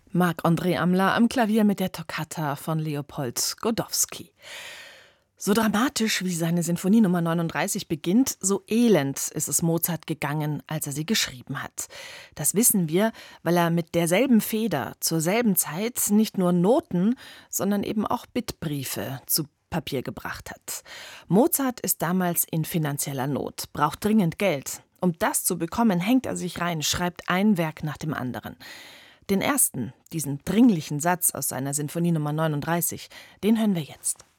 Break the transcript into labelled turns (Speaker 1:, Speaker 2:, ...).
Speaker 1: Marc-André Amla am Klavier mit der Toccata von Leopold Godowsky. So dramatisch wie seine Sinfonie Nummer 39 beginnt, so elend ist es Mozart gegangen, als er sie geschrieben hat. Das wissen wir, weil er mit derselben Feder zur selben Zeit nicht nur Noten, sondern eben auch Bittbriefe zu Papier gebracht hat. Mozart ist damals in finanzieller Not, braucht dringend Geld. Um das zu bekommen, hängt er sich rein, schreibt ein Werk nach dem anderen. Den ersten, diesen dringlichen Satz aus seiner Sinfonie Nummer 39, den hören wir jetzt.